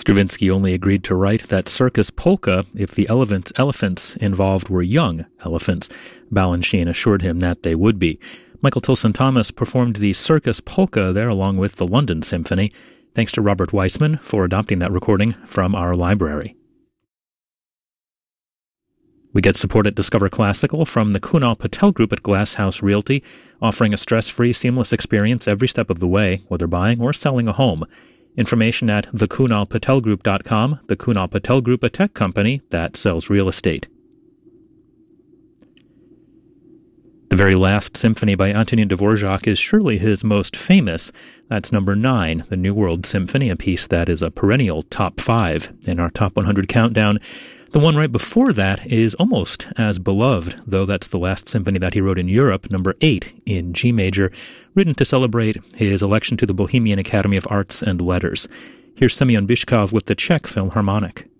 Stravinsky only agreed to write that circus polka if the elephants involved were young elephants. Balanchine assured him that they would be. Michael Tilson Thomas performed the circus polka there along with the London Symphony. Thanks to Robert Weissman for adopting that recording from our library. We get support at Discover Classical from the Kunal Patel Group at Glass House Realty, offering a stress-free, seamless experience every step of the way, whether buying or selling a home. Information at thekunalpatelgroup.com. The Kunal Patel Group, a tech company that sells real estate. The Very Last Symphony by Antonin Dvorak is surely his most famous. That's number 9, the New World Symphony, a piece that is a perennial top 5 in our Top 100 countdown. The one right before that is almost as beloved, though that's the last symphony that he wrote in Europe, number 8 in G major, written to celebrate his election to the Bohemian Academy of Arts and Letters. Here's Semyon Bychkov with the Czech Philharmonic.